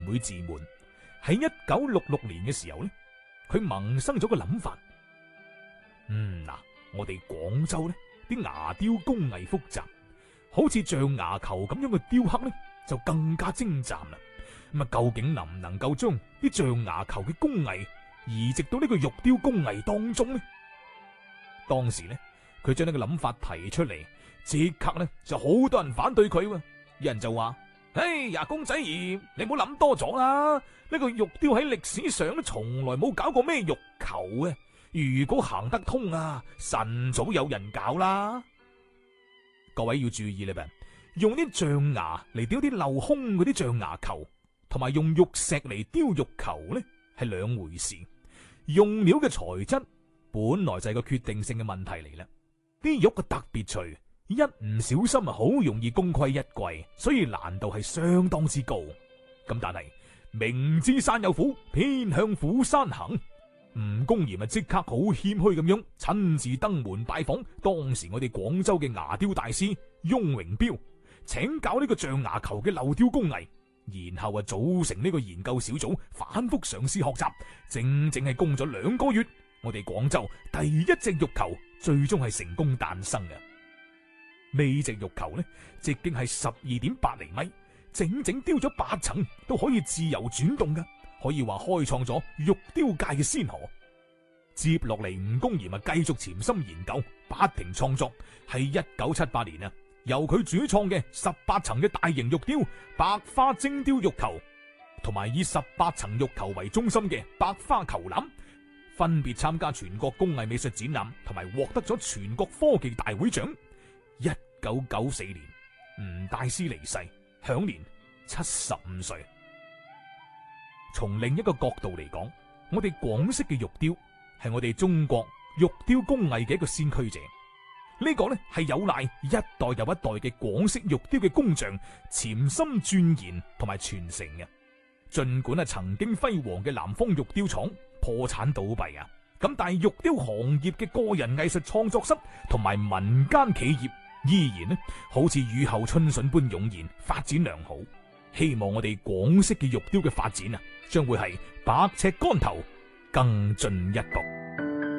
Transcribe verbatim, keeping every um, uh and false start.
會自滿。喺一九六六年嘅時候呢，佢萌生咗個諗法。嗯嗱，我哋廣州呢啲牙雕工藝複雜，好似象牙球咁樣嘅雕刻呢就更加精湛啦。咁啊，究竟能唔能夠將啲象牙球嘅工藝移植到呢個玉雕工藝當中呢？當時呢，佢將呢個諗法提出嚟，即刻呢就好多人反對佢。有人就話：哎呀，公仔爺，你唔好諗多咗啦！呢個玉雕喺歷史上都從來冇搞過咩玉球嘅。如果行得通啊，晨早有人搞啦。各位要注意啦，用啲象牙嚟雕啲鏤空嗰啲象牙球，同埋用玉石嚟雕玉球呢係兩回事。用料嘅材質本來就係個決定性嘅問題嚟啦。啲玉嘅特別脆，一唔小心啊，好容易功虧一簣，所以難度係相當之高。咁但係明知山有虎，偏向虎山行。吳公賢啊，即刻好謙虛咁樣親自登門拜訪當時我哋廣州嘅牙雕大師翁榮彪，請教呢個象牙球嘅鏤雕工藝，然後啊組成呢個研究小組，反覆嘗試學習，整整係攻咗兩個月，我哋廣州第一隻玉球最終係成功誕生嘅。呢隻玉球呢，直徑係十二點八厘米，整整雕咗八層，都可以自由轉動嘅。可以話開創咗玉雕界嘅先河。接落嚟，吳公賢啊繼續潛心研究，不停創作。喺一九七八年啊，由佢主創嘅十八層嘅大型玉雕百花精雕玉球，同埋以十八層玉球為中心嘅百花球籃，分別參加全國工藝美術展覽，同埋獲得咗全國科技大會獎。一九九四年，吳大師離世，享年七十五歲。從另一個角度嚟講，我哋廣式嘅玉雕係我哋中國玉雕工藝嘅一個先驅者。呢個呢係有賴一代又一代嘅廣式玉雕嘅工匠潛心鑽研同埋傳承嘅。盡管啊曾經輝煌嘅南方玉雕廠破產倒閉啊，咁但係玉雕行業嘅個人藝術創作室同埋民間企業依然呢好似雨後春筍般湧現，發展良好。希望我哋廣式嘅玉雕嘅發展啊，將會係百尺竿頭更進一步。